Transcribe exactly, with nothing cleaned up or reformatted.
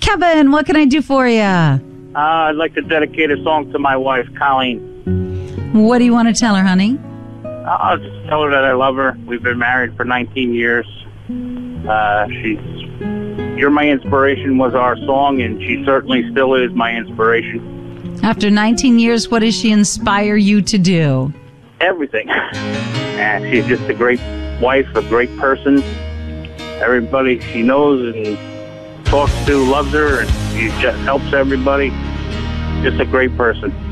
Kevin, what can I do for you? Uh, I'd like to dedicate a song to my wife, Colleen. What do you want to tell her, honey? I'll just tell her that I love her. We've been married for nineteen years. Uh, she's, You're My Inspiration was our song, and she certainly still is my inspiration. After nineteen years, what does she inspire you to do? Everything. And she's just a great wife, a great person. Everybody she knows and talks to loves her, and she just helps everybody. Just a great person.